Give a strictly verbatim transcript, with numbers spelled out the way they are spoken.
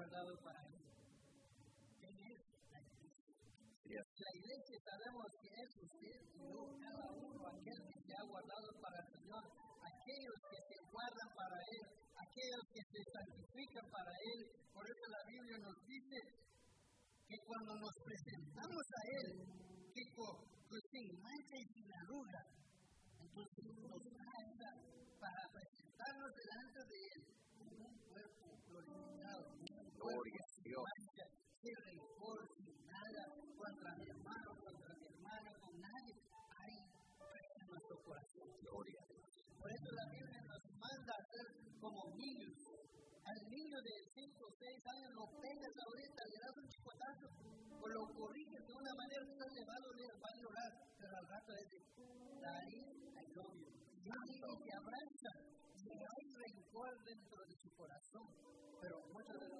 guardado para Él. ¿Quién es? La iglesia. Yes. La iglesia sabemos que es usted y yo, cada uno, aquel que se ha guardado para el Señor, aquellos que se guardan para Él, aquellos que se santifican para Él. Por eso la Biblia nos dice que cuando nos presentamos a Él, que pues, sin mancha y sin arruga, entonces nos basta para presentarnos delante de Él como un cuerpo glorificado, un cuerpo sin mancha, sin rencor, sin nada, contra mi hermano, contra mi hermana, con nadie. Hay paz en nuestro corazón, gloria a Dios. Por eso la Biblia nos manda a ser como niños. Al niño de cinco o seis años lo pegas ahorita, le das un chicotazo, o lo corriges de una manera que no le va a doler, va a llorar, pero al rato es de Daddy, I love you. Y te abraza, y hay rencor dentro de su corazón, pero muchas de